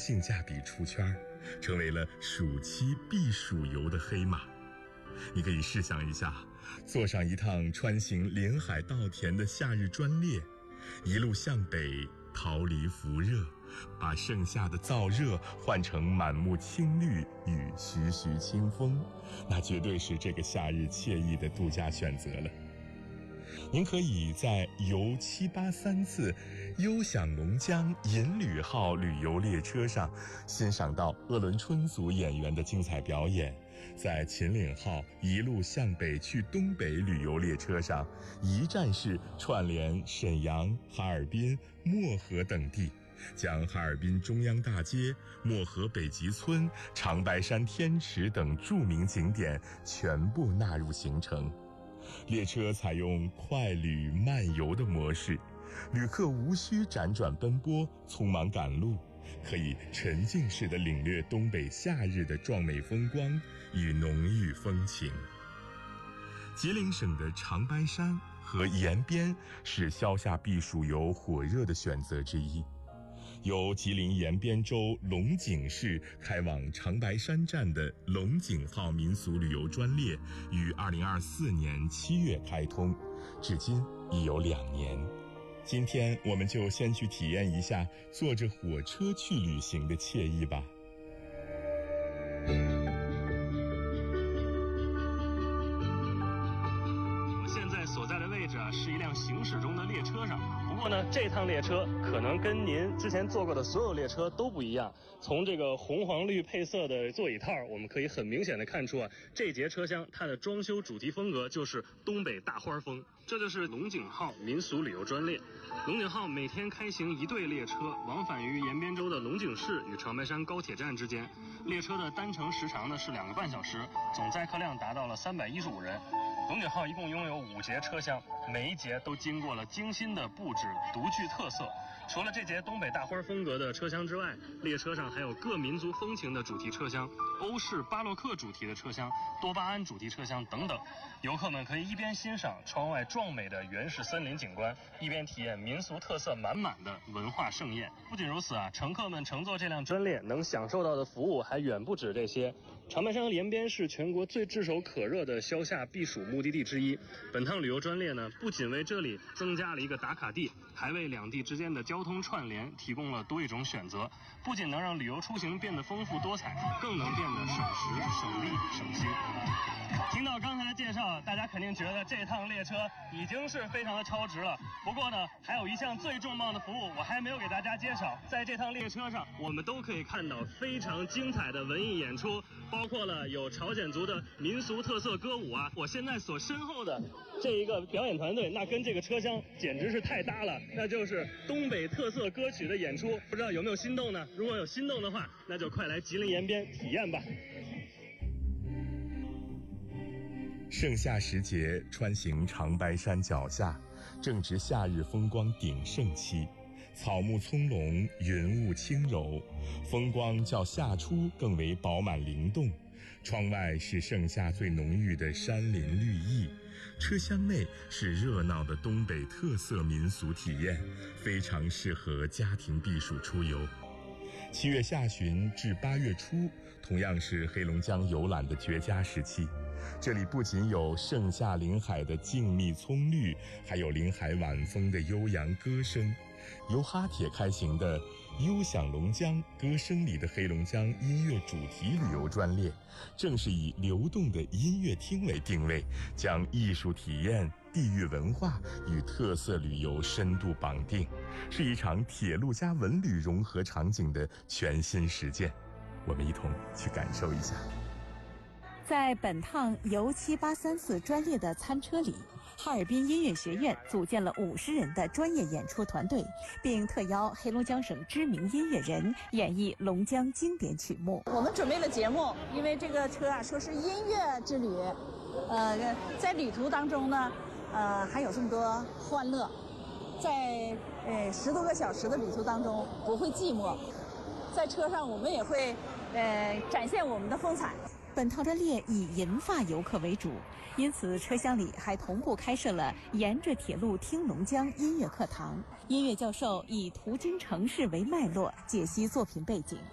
性价比出圈，成为了暑期避暑游的黑马。你可以试想一下，坐上一趟穿行临海稻田的夏日专列，一路向北逃离伏热，把盛夏的燥热换成满目青绿与徐徐清风，那绝对是这个夏日惬意的度假选择了。您可以在游783次优享龙江银旅号旅游列车上欣赏到鄂伦春族演员的精彩表演，在秦岭号一路向北去东北旅游列车上，一站式串联沈阳、哈尔滨、漠河等地，将哈尔滨中央大街、漠河北极村、长白山天池等著名景点全部纳入行程。列车采用快旅慢游的模式，旅客无需辗转奔波、匆忙赶路，可以沉浸式地领略东北夏日的壮美风光与浓郁风情。吉林省的长白山和延边是消夏避暑游火热的选择之一。由吉林延边州龙井市开往长白山站的龙井号民俗旅游专列于2024年7月开通，至今已有2年。今天我们就先去体验一下坐着火车去旅行的惬意吧。 所在的位置是一辆行驶中的列车上，不过呢，这趟列车可能跟您之前坐过的所有列车都不一样。从这个红黄绿配色的座椅套，我们可以很明显的看出啊，这节车厢它的装修主题风格就是东北大花风。这就是龙井号民俗旅游专列。龙井号每天开行1对列车，往返于延边州的龙井市与长白山高铁站之间。列车的单程时长呢是2个半小时，总载客量达到了315人。龙井号一共拥有5节车厢，每一节都经过了精心的布置，独具特色。除了这节东北大花风格的车厢之外，列车上还有各民族风情的主题车厢、欧式巴洛克主题的车厢、多巴胺主题车厢等等。游客们可以一边欣赏窗外壮美的原始森林景观，一边体验民俗特色满满的文化盛宴。不仅如此啊，乘客们乘坐这辆专列能享受到的服务还远不止这些。长白山和延边是全国最炙手可热的消夏避暑目的地之一。本趟旅游专列呢，不仅为这里增加了一个打卡地，还为两地之间的交通串联提供了多一种选择，不仅能让旅游出行变得丰富多彩，更能变得省时、省力、省心。听到刚才的介绍，大家肯定觉得这趟列车已经是非常的超值了。不过呢，还有一项最重磅的服务我还没有给大家介绍。在这趟列车上，我们都可以看到非常精彩的文艺演出，包括了有朝鲜族的民俗特色歌舞啊。我现在所身后的这一个表演团队，那跟这个车厢简直是太搭了，那就是东北特色歌曲的演出。不知道有没有心动呢？如果有心动的话，那就快来吉林延边体验吧。 盛夏时节穿行长白山脚下，正值夏日风光鼎盛期，草木葱茏，云雾轻柔，风光较夏初更为饱满灵动。窗外是盛夏最浓郁的山林绿意，车厢内是热闹的东北特色民俗体验，非常适合家庭避暑出游。7月下旬至8月初，同样是黑龙江游览的绝佳时期。这里不仅有盛夏临海的静谧葱绿，还有临海晚风的悠扬歌声。由哈铁开行的优享龙江歌声里的黑龙江音乐主题旅游专列，正是以流动的音乐厅为定位，将艺术体验、地域文化与特色旅游深度绑定，是一场铁路加文旅融合场景的全新实践。我们一同去感受一下。 在本趟游783次专列的餐车里，哈尔滨音乐学院组建了50人的专业演出团队，并特邀黑龙江省知名音乐人演绎龙江经典曲目。 我们准备了节目，因为这个车啊说是音乐之旅，在旅途当中呢，还有这么多欢乐，在10多个小时的旅途当中不会寂寞，在车上我们也会展现我们的风采。 本趟专列以银发游客为主，因此车厢里还同步开设了沿着铁路听龙江音乐课堂，音乐教授以途经城市为脉络，解析作品背景，